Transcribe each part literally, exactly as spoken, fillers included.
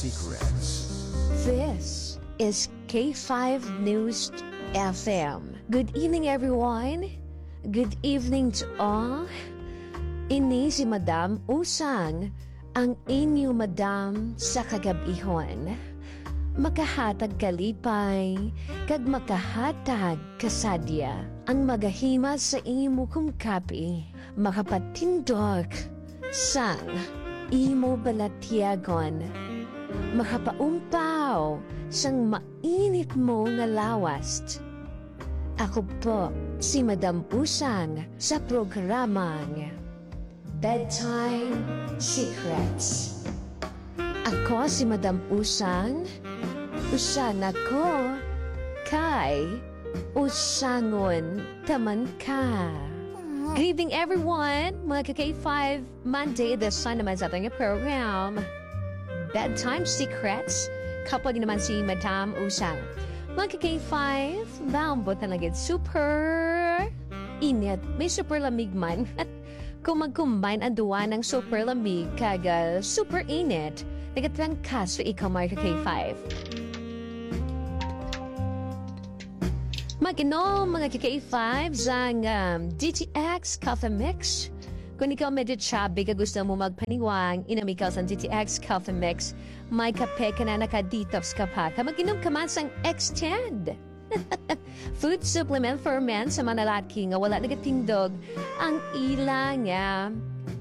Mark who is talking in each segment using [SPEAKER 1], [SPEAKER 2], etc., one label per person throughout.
[SPEAKER 1] Secrets.
[SPEAKER 2] This is K five News F M. Good evening, everyone. Good evening to all. Ini si Madam Usang, ang inyo Madam sa kagabihon. Makahatag kalipay, kag makahatag kasadya. Ang magahima sa imo kong kapi, makapatindog sang imo balatyagon. Makapaumpaw sang mainit mo nga lawast. Ako po si Madam Usang sa programang Bedtime Secrets. Ako si Madam Usang, usang ako kay usangon taman ka. Good evening everyone, mga ka-K five Monday edition naman sa ating program Bedtime Secrets, kapag naman si Madam Usang. Mga ka-K five, bambot na lagit super init, may super lamig man. At kung mag-combine ang duwa ng super lamig kaga super init, nagatrangkas sa ikaw mga ka-K five. Mag-inom mga ka-K five ang um, D T X Coffee Mix. Kung ikaw medyo chubby ka gusto mo magpaniwang, inami ka sa D T X Coffee Mix, may kape ka na naka-detox ka pa. Mag-inom ka man sang Extend. Food supplement for men sa mga lalaki nga wala nagatindog ang ilang nga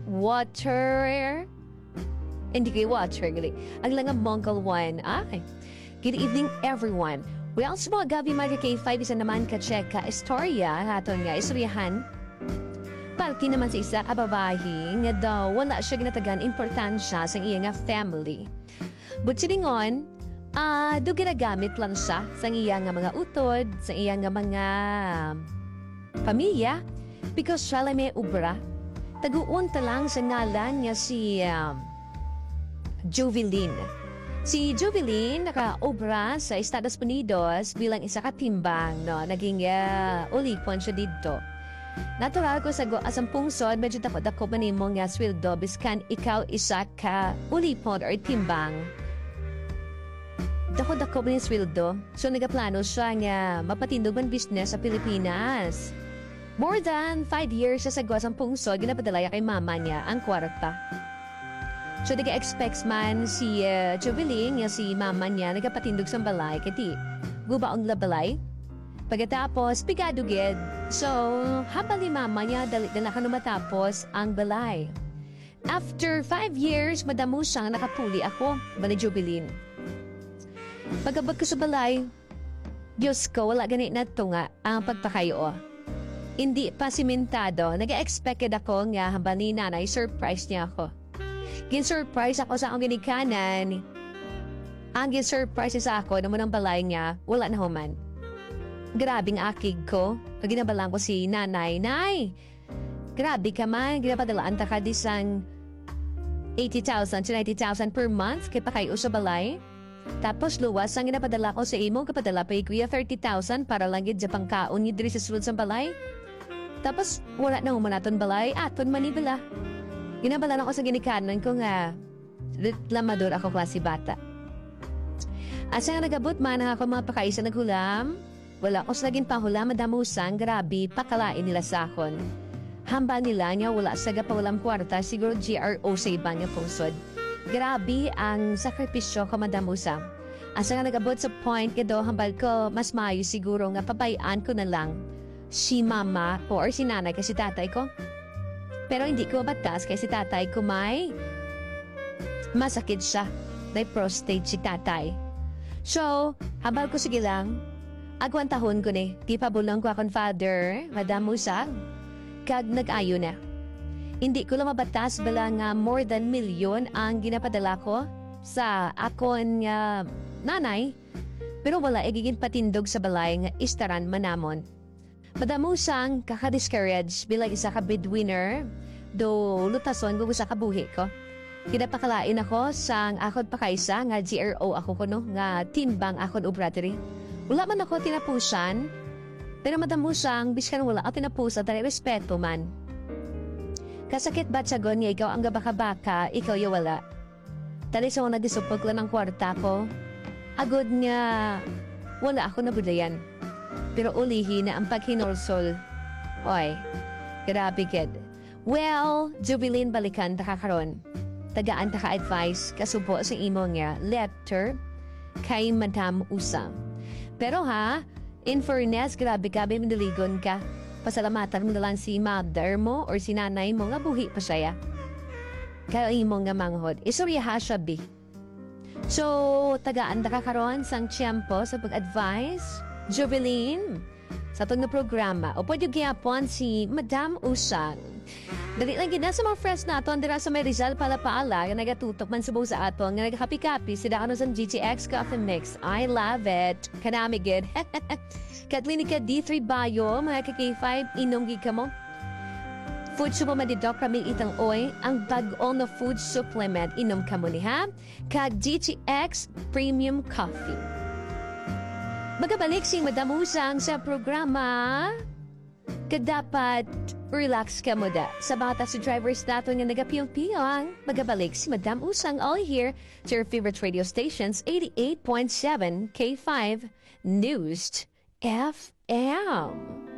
[SPEAKER 2] water. Hindi kayo water, gali. Ang lang ang Mongol one. Ay, good evening everyone. Well, sa mga gabi mga K five, isa naman ka-check ka istorya, haton nga istoryahan. Palki naman sa isa ka babae nga daw wala siya ginatagan importansya sa iya nga family. But silingon, ah, uh, do ginagamit lang siya sa iya nga mga utod, sa iya nga mga pamilya, because siya lang may ubra. Taguunta lang sa ngalan niya si um, Jovelyn. Si Jovelyn naka-obra sa Estados Unidos bilang isa katimbang, no? Naging uh, ulipon siya dito. Natural ko sa asang pungsod, medyo takot-takot man mo nga sweldo biskan ikaw isa ka ulipon or timbang. Takot-takot man yung sweldo. So nagaplano siya nga mapatindog man business sa Pilipinas. More than five years siya sa asang pungsod, ginapadalaya kay mama niya ang kwarta. So nag-expects man si uh, Jovelyn nga si mama niya nagapatindog sa balay kati gubaong labalay. Pagkatapos, pigado gid. So, habang ni mama niya, dali na ka matapos ang balay. After five years, madamo siyang nakapuli ako, bali Jovelyn. Pagkabag ko sa balay, Diyos ko, wala ganit na ito nga ang pagpakayo. Hindi pa simentado, nag-expected ako nga habang ni nanay, surprise niya ako. Gin-surprise ako sa akong ginikanan. Ang gin-surprise sa ako naman ang balay niya, wala na human. Grabing akig ko. Pag ginabalang ko si nanay, Nay! Grabe ka man. Ginapadalaan ta ka disang eighty thousand to ninety thousand per month kay pa kayo sa balay. Tapos luwas ang ginapadala ko sa imo, kapadala pa ikuya thirty thousand para lang gid sa pangkaon ni diri sa sulod sa balay. Tapos wala na humanaton balay, aton manibala. Ginabalaan ko sa ginikanan ko nga reklamador ako klase bata. Asa nga nagabot man ang ako mga pakaisa naghulam. Wala ko sa laging panghula, Madam Usang, grabe, pakalain nila sa akon. Hamba nila niya, wala sa gapawalang kwarta, siguro G R O sa ibang nga pungsod. Grabe ang sakripisyo ko, Madam Usang. Asa nga nagabot sa point ka do, hambal ko, mas mayo siguro nga pabayaan ko na lang si mama o or si nanay kasi tatay ko. Pero hindi ko batas kasi tatay ko may masakit siya. May prostate si tatay. So, hambal ko sige lang, agwan tahon ko ni, di pa bulang ko akong father, Madam Usang, kag nag-ayo na. Hindi ko lang mabatas bala nga more than milyon ang ginapadala ko sa akon nga nanay, pero wala igigin patindog sa balay nga istaran manamon. Madam Usang, kaka-discourage bilang isa ka breadwinner, do lutason kung sa kabuhi ko. Kinapakalain ako sang akon pakaisa nga G R O ako kuno nga timbang akon obrateri. Wala man ako tinapusan, pero Madam Usang, biskan wala ako tinapusan, tali respeto man. Kasakit ba tsagon nga ikaw ang gabaka-baka, ikaw ya wala. Tali siya kung nagisupag lang ng kwarta ko. Agod nga, wala ako nabudayan. Pero ulihi na ang paghinulsol. Oy, grabe kid. Well, Jubilin balikan ta kakaron. Tagaan ta ka-advice kasubo sa imo nga letter kay Madam Usa. Pero ha, in fairness, grabe ka, mindaligon ka. Pasalamatan mo na lang si mother mo or si nanay mo nga buhi pa siya. Kaya imo nga manghod. Isuryaha siya, bi. So, tagaan ta kakaron sang tiyempo sa pag-advise. Jubilin, sa itong na programa, o pwede gyapon si Madam Usang. Dali lang gina sa mga friends naton dira sa may Rizal Palapaala nga nagatutok man subong sa aton nga nagakapi-kapi sila ano sa G T X Coffee Mix. I love it. Kanami gid. Katlinika D three Bayo, mga ka-K five, inom gid ka mo. Food supplement dito kami itang oy, ang bag-o na food supplement inom ka mo ni ha. Kag G T X Premium Coffee. Magabalik si Madam Usang sa programa. Kag dapat relax ka mo da. Sa bata si drivers nato nga nagapiyong-piyong. Magabalik si Madam Usang all here to your favorite radio stations eighty-eight point seven K five News F M.